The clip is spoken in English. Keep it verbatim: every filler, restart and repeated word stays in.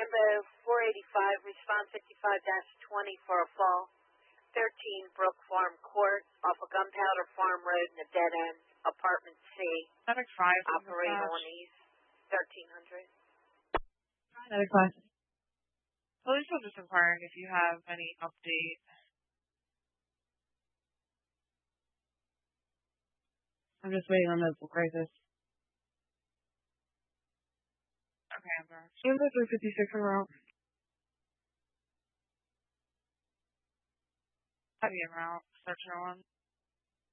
Bravo four eighty-five, respond fifty-five dash twenty for a fall. thirteen Brook Farm Court off of Gunpowder Farm Road in the dead end, apartment C. Medic five. Operate on east, thirteen hundred. Medic five. Police are just inquiring if you have any update. I'm just waiting on medical crisis. Okay, I'm back. Seems like three fifty-six en route. Heavy en route. Search no one.